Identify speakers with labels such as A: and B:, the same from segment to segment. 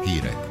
A: Hírek.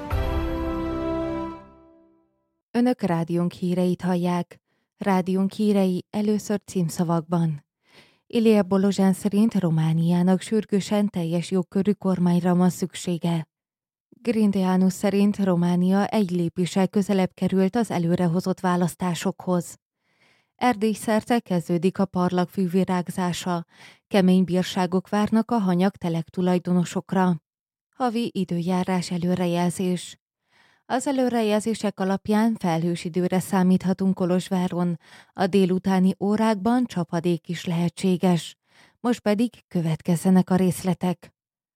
B: Önök rádiónk híreit hallják. Rádiónk hírei először címszavakban. Ilie Bolozsán szerint Romániának sürgősen teljes jogkörű kormányra van szüksége. Grindeanu szerint Románia egy lépéssel közelebb került az előrehozott választásokhoz. Erdély szerte kezdődik a parlagfű virágzása. Kemény bírságok várnak a hanyagtelek tulajdonosokra. Havi időjárás előrejelzés. Az előrejelzések alapján felhős időre számíthatunk Kolozsváron, a délutáni órákban csapadék is lehetséges. Most pedig következzenek a részletek.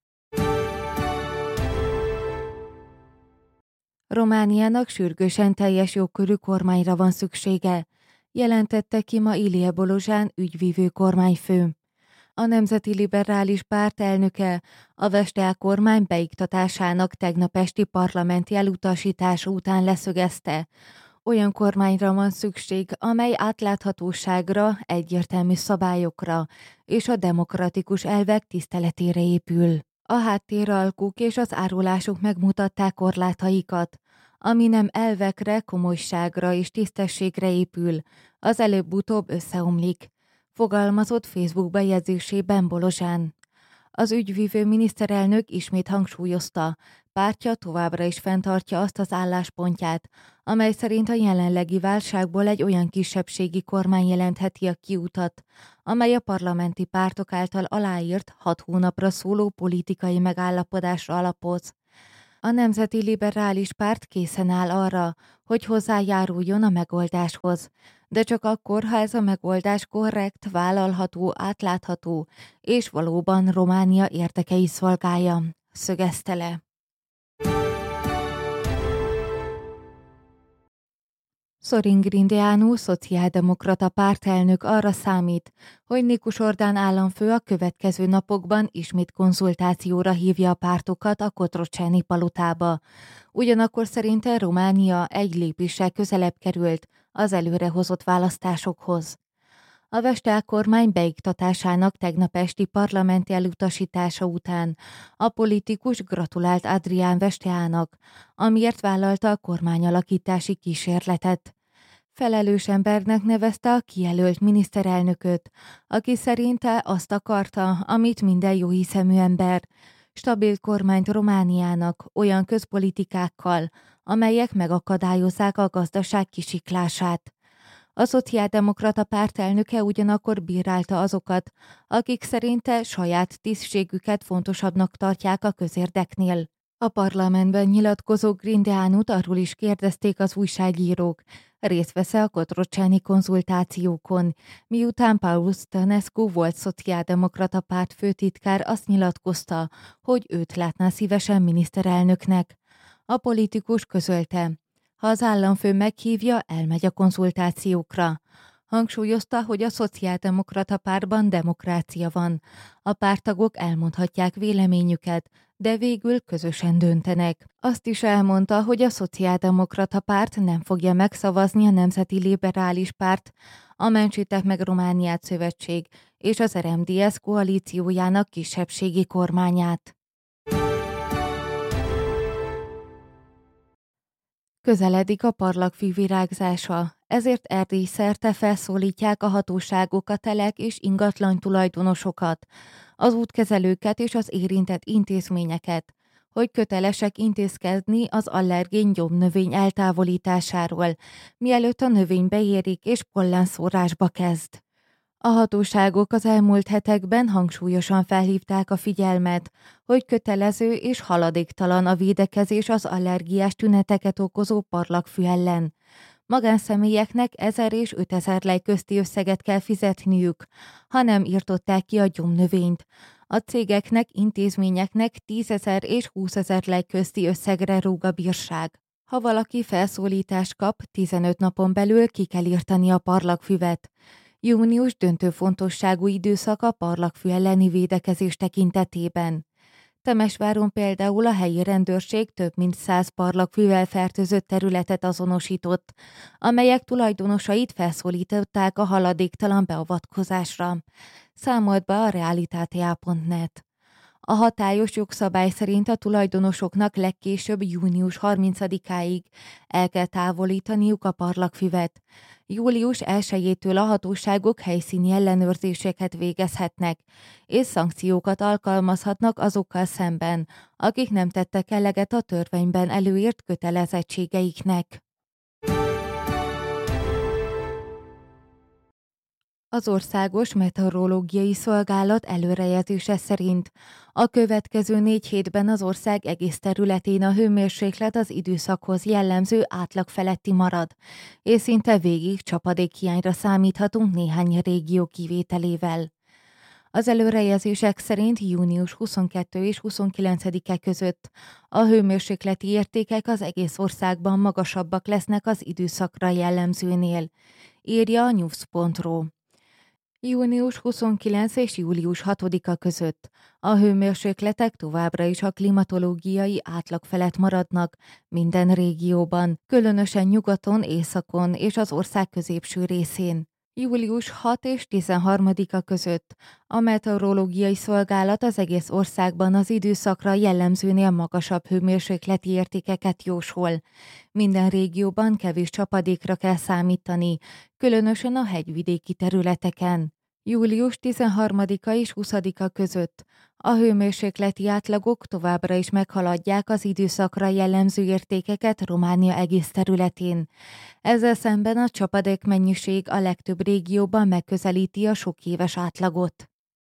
B: Romániának sürgősen teljes jogkörű kormányra van szüksége, jelentette ki ma Ilie Bolozsán ügyvívő kormányfő. A Nemzeti Liberális Párt elnöke a Vestel kormány beiktatásának tegnap esti parlamenti elutasítása után leszögezte, olyan kormányra van szükség, amely átláthatóságra, egyértelmű szabályokra és a demokratikus elvek tiszteletére épül. A háttéralkuk és az árulások megmutatták korlátaikat, ami nem elvekre, komolyságra és tisztességre épül, az előbb-utóbb összeomlik, fogalmazott Facebook bejegyzésében Bolozsán. Az ügyvívő miniszterelnök ismét hangsúlyozta, pártja továbbra is fenntartja azt az álláspontját, amely szerint a jelenlegi válságból egy olyan kisebbségi kormány jelentheti a kiutat, amely a parlamenti pártok által aláírt 6 hónapra szóló politikai megállapodásra alapoz. A Nemzeti Liberális Párt készen áll arra, hogy hozzájáruljon a megoldáshoz, de csak akkor, ha ez a megoldás korrekt, vállalható, átlátható, és valóban Románia érdekei szolgálja, szögezte le. Sorin Grindeanu, szociáldemokrata pártelnök arra számít, hogy Nikus Orbán államfő a következő napokban ismét konzultációra hívja a pártokat a Cotroceni palotába. Ugyanakkor szerinte Románia egy lépéssel közelebb került az előrehozott választásokhoz. A Vestel kormány beiktatásának tegnap esti parlamenti elutasítása után a politikus gratulált Adrián Vesteának, amiért vállalta a kormányalakítási kísérletet. Felelős embernek nevezte a kijelölt miniszterelnököt, aki szerinte azt akarta, amit minden jóhiszemű ember, stabil kormányt Romániának olyan közpolitikákkal, amelyek megakadályozzák a gazdaság kisiklását. A szociáldemokrata párt elnöke ugyanakkor bírálta azokat, akik szerinte saját tisztségüket fontosabbnak tartják a közérdeknél. A parlamentben nyilatkozó Grindeanut arról is kérdezték az újságírók, részt vesz-e a Cotroceni konzultációkon, miután Paulus Tănescu volt szociáldemokrata párt főtitkár azt nyilatkozta, hogy őt látná szívesen miniszterelnöknek. A politikus közölte, ha az államfő meghívja, elmegy a konzultációkra. Hangsúlyozta, hogy a szociáldemokrata pártban demokrácia van. A párttagok elmondhatják véleményüket, de végül közösen döntenek. Azt is elmondta, hogy a szociáldemokrata párt nem fogja megszavazni a Nemzeti Liberális Párt, a Mentsétek meg Romániát szövetség és az RMDSZ koalíciójának kisebbségi kormányát. Közeledik a parlagfű virágzása, ezért Erdély szerte felszólítják a hatóságok a telek és ingatlan tulajdonosokat, az útkezelőket és az érintett intézményeket, hogy kötelesek intézkedni az allergén gyomnövény eltávolításáról, mielőtt a növény beérik és pollenszórásba kezd. A hatóságok az elmúlt hetekben hangsúlyosan felhívták a figyelmet, hogy kötelező és haladéktalan a védekezés az allergiás tüneteket okozó parlagfű ellen. Magánszemélyeknek 1000 és 5000 lej közti összeget kell fizetniük, ha nem írtották ki a gyomnövényt. A cégeknek, intézményeknek 10 000 és 20 000 lej közti összegre rúg a bírság. Ha valaki felszólítást kap, 15 napon belül ki kell írtani a parlagfüvet. Június döntő fontosságú időszak a parlagfű elleni védekezés tekintetében. Temesváron például a helyi rendőrség több mint 100 parlagfűvel fertőzött területet azonosított, amelyek tulajdonosait felszólították a haladéktalan beavatkozásra. Számolt be a realitátea.net. A hatályos jogszabály szerint a tulajdonosoknak legkésőbb június 30-áig el kell távolítaniuk a parlagfüvet. Július 1-től a hatóságok helyszíni ellenőrzéseket végezhetnek, és szankciókat alkalmazhatnak azokkal szemben, akik nem tettek eleget a törvényben előírt kötelezettségeiknek. Az Országos Meteorológiai Szolgálat előrejelzése szerint a következő 4 hétben az ország egész területén a hőmérséklet az időszakhoz jellemző átlag feletti marad, és szinte végig csapadékhiányra számíthatunk néhány régió kivételével. Az előrejelzések szerint június 22 és 29-e között a hőmérsékleti értékek az egész országban magasabbak lesznek az időszakra jellemzőnél, írja a news.ru. Június 29 és július 6-a között a hőmérsékletek továbbra is a klimatológiai átlag felett maradnak minden régióban, különösen nyugaton, északon és az ország középső részén. Július 6 és 13-a között a meteorológiai szolgálat az egész országban az időszakra jellemzőnél magasabb hőmérsékleti értékeket jósol. Minden régióban kevés csapadékra kell számítani, különösen a hegyvidéki területeken. Július 13-a és 20-a között a hőmérsékleti átlagok továbbra is meghaladják az időszakra jellemző értékeket Románia egész területén. Ezzel szemben a csapadék mennyiség a legtöbb régióban megközelíti a sokéves átlagot.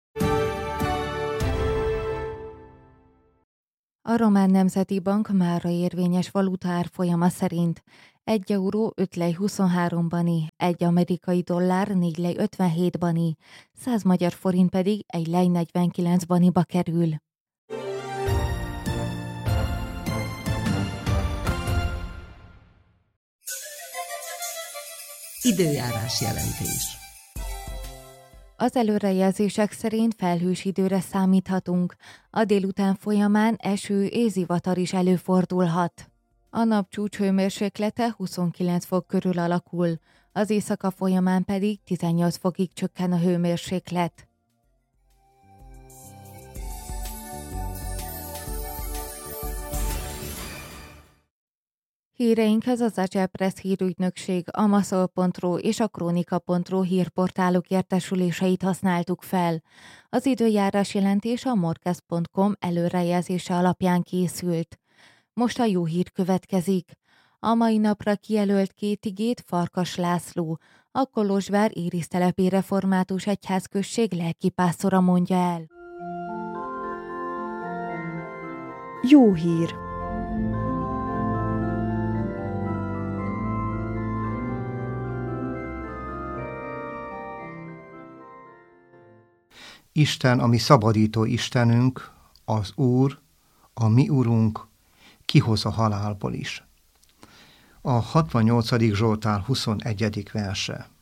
B: A Román Nemzeti Bank mára érvényes valutaárfolyama szerint 1 euró 5 lej 23 bani, 1 amerikai dollár 4 lej 57 bani, 100 magyar forint pedig 1 lej 49 baniba kerül.
A: Időjárás jelentés.
B: Az előrejelzések szerint felhős időre számíthatunk, a délután folyamán eső és zivatar is előfordulhat. A nap csúcshőmérséklete 29 fok körül alakul, az éjszaka folyamán pedig 18 fokig csökken a hőmérséklet. Híreinkhez az Agile Press hírügynökség, a Maszol.ru és a Kronika.ru hírportálok értesüléseit használtuk fel. Az időjárás jelentés a morkez.com előrejelzése alapján készült. Most a jó hír következik. A mai napra kijelölt 2 igét Farkas László, a Kolozsvár Érisztelepi Református Egyházközség lelkipásztora mondja el.
A: Jó hír!
C: Isten, a mi szabadító Istenünk, az Úr, a mi Urunk, kihoz a halálból is. A 68. Zsoltár 21. verse.